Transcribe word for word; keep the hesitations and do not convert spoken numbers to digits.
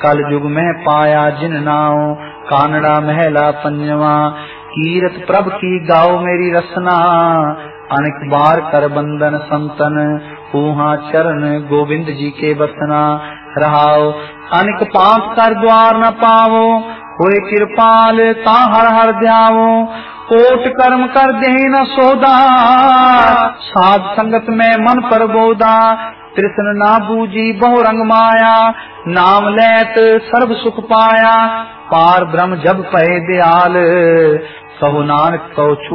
कल युग में पाया जिन नाव, कानड़ा महला पंजवा। कीरत प्रभ की गाओ मेरी रसना, अनेक बार कर बंदन संतन, ऊहा चरण गोविंद जी के बसना। रहाओ अनेक पाप कर द्वार न पावो, होए कृपाल ता हर हर ध्यावो। कोट कर्म कर दे न सोदा, साध संगत में मन पर बोदा। कृष्ण ना बूझी बहु रंग माया, नाम लेत सर्व सुख पाया। पार ब्रह्म जब पहे दयाल, कहो नानक कहो छू